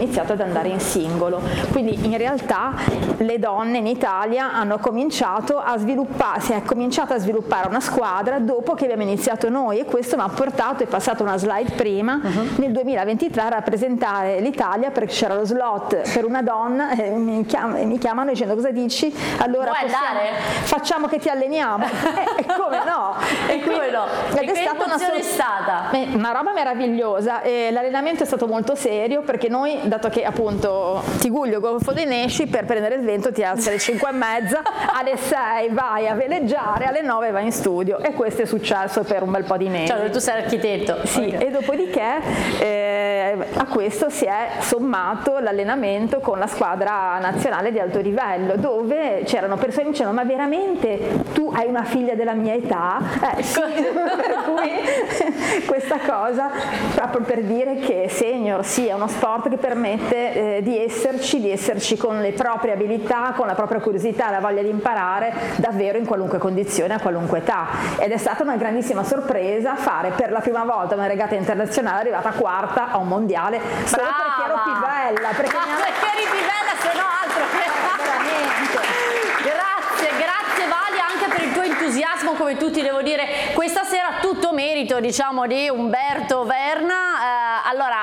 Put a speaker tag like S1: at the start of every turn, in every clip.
S1: iniziato ad andare in singolo. Quindi in realtà le donne in Italia hanno cominciato a sviluppare, si è cominciata a sviluppare una squadra dopo che abbiamo iniziato noi, e questo mi ha portato, è passata una slide prima, nel 2023 a rappresentare l'Italia, perché c'era lo slot per una donna, e mi chiamano dicendo: cosa dici? Allora facciamo che ti alleniamo. Come no?
S2: E come no?
S1: Ed è stata una roba meravigliosa, e l'allenamento è stato molto serio, perché noi, dato che appunto Tiguglio Golfo dei Nesci, per prendere il vento ti alzi alle 5:30, alle 6 vai a veleggiare, alle 9 vai in studio, e questo è successo per un bel po' di mesi.
S2: Cioè, tu sei architetto.
S1: Sì, okay. E dopodiché a questo si è sommato l'allenamento con la squadra nazionale di alto livello, dove c'erano persone che dicevano: ma veramente tu hai una figlia della mia età? Sì. Per cui questa cosa, proprio per dire che senior sì, è uno sport che permette di esserci con le proprie abilità, con la propria curiosità, la voglia di imparare davvero in qualunque condizione, a qualunque età. Ed è stata una grandissima sorpresa fare per la prima volta una regata internazionale, arrivata quarta a un mondiale. Solo perché ero più bella, perché
S2: eri più bella, se no altro
S1: veramente.
S2: Grazie Vali, anche per il tuo entusiasmo, come tutti devo dire. Questa sera tutto merito, diciamo, di Umberto Verna.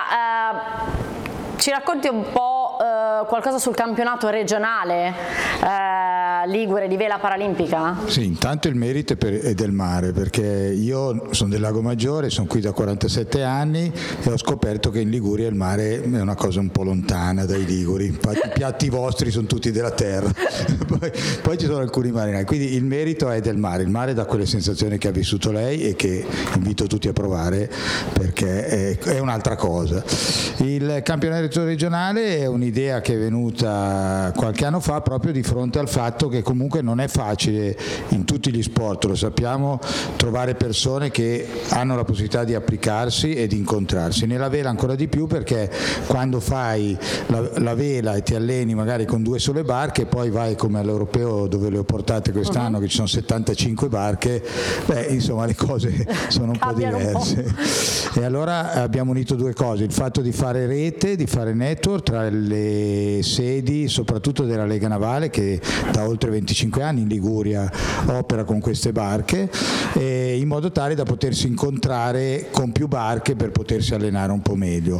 S2: Ci racconti un po' qualcosa sul campionato regionale ligure di vela paralimpica?
S3: Sì, intanto il merito è del mare, perché io sono del Lago Maggiore, sono qui da 47 anni e ho scoperto che in Liguria il mare è una cosa un po' lontana dai liguri. Infatti i piatti vostri sono tutti della terra. poi ci sono alcuni marinai, quindi il merito è del mare. Il mare dà quelle sensazioni che ha vissuto lei e che invito tutti a provare, perché è un'altra cosa. Il campionato regionale è un'idea che è venuta qualche anno fa, proprio di fronte al fatto che comunque non è facile in tutti gli sport, lo sappiamo, trovare persone che hanno la possibilità di applicarsi e di incontrarsi. Nella vela ancora di più, perché quando fai la vela e ti alleni magari con 2 sole barche, poi vai come all'Europeo dove le ho portate quest'anno, che ci sono 75 barche, insomma le cose sono un po' diverse. E allora abbiamo unito 2 cose: il fatto di fare rete, di fare network tra le sedi, soprattutto della Lega Navale, che da oltre 25 anni in Liguria opera con queste barche, in modo tale da potersi incontrare con più barche per potersi allenare un po' meglio.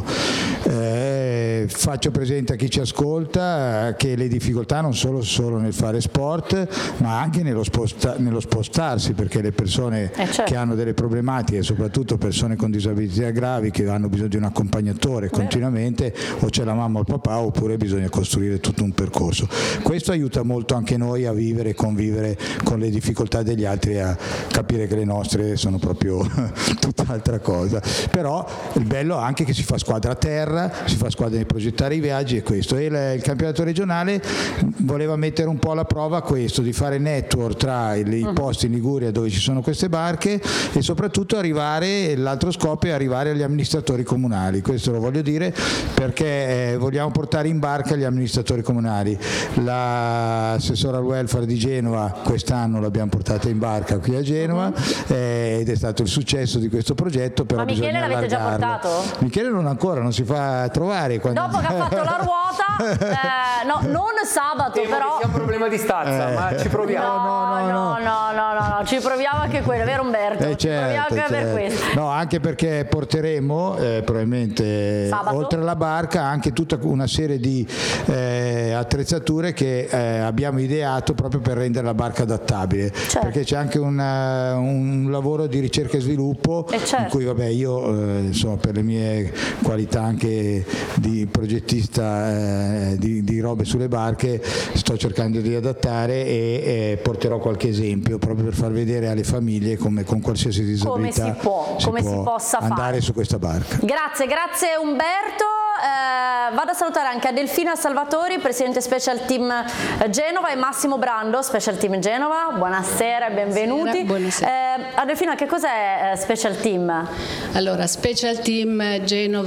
S3: Faccio presente a chi ci ascolta che le difficoltà non solo nel fare sport, ma anche nello spostarsi, perché le persone che hanno delle problematiche, soprattutto persone con disabilità gravi che hanno bisogno di un accompagnatore continuamente, o c'è la mamma o il papà, oppure bisogna costruire tutto un percorso. Questo aiuta molto anche noi a vivere e convivere con le difficoltà degli altri e a capire che le nostre sono proprio tutt'altra cosa. Però il bello anche che si fa squadra a terra, si fa squadra nel progettare i viaggi, e questo. E il campionato regionale voleva mettere un po' alla prova questo, di fare network tra i posti in Liguria dove ci sono queste barche, e soprattutto l'altro scopo è arrivare agli amministratori comunali. Questo lo voglio dire perché vogliamo portare in barca gli amministratori comunali. L'assessore al welfare di Genova quest'anno l'abbiamo portata in barca qui a Genova, ed è stato il successo di questo progetto. Però
S2: ma Michele l'avete già portato?
S3: Michele non ancora, non si fa trovare
S2: dopo che ha fatto la ruota. Non sabato, però
S4: sia un problema di stazza, ma ci proviamo.
S2: No, ci proviamo anche quello, vero Umberto? Ci proviamo anche per questo.
S3: No, anche perché porteremo probabilmente
S2: sabato,
S3: oltre alla barca anche tutta una serie di attrezzature che abbiamo ideato proprio per rendere la barca adattabile, perché c'è anche un lavoro di ricerca e sviluppo in cui io insomma, per le mie qualità anche di progettista di robe sulle barche, sto cercando di adattare e porterò qualche esempio proprio per far vedere alle famiglie come con qualsiasi disabilità
S2: come si possa
S3: andare
S2: fare
S3: su questa barca.
S2: Grazie Umberto. Vado a salutare anche Adelfina Salvatori, presidente Special Team Genova, e Massimo Brando, Special Team Genova. Buonasera e benvenuti.
S5: Buonasera.
S2: Adelfina, che cos'è Special Team?
S5: Allora, Special Team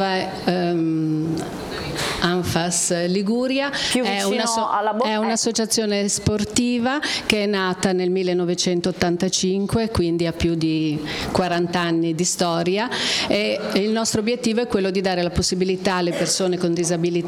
S5: Genova Anfas Liguria è un'associazione sportiva che è nata nel 1985, quindi ha più di 40 anni di storia, e il nostro obiettivo è quello di dare la possibilità alle persone con disabilità